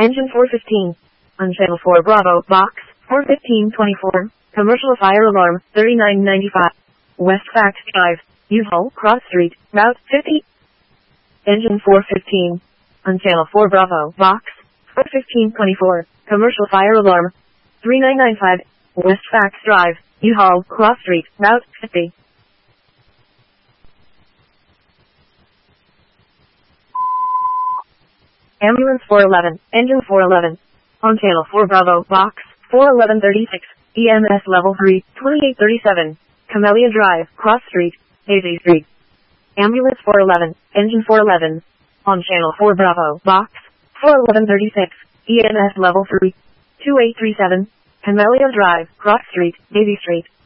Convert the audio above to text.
Engine 415. On Channel 4 Bravo, Box 41524. Commercial fire alarm, 3995. West Fact Drive, U-Haul, Cross Street, Route 50. Engine 415. On Channel 4 Bravo, Box 41524. Commercial fire alarm, 3995. West Fact Drive, U-Haul, Cross Street, Route 50. Ambulance 411, Engine 411. On Channel 4 Bravo, Box 41136. EMS Level 3, 2837. Camellia Drive, Cross Street, Daisy Street. Ambulance 411, Engine 411. On Channel 4 Bravo, Box 41136. EMS Level 3, 2837. Camellia Drive, Cross Street, Daisy Street.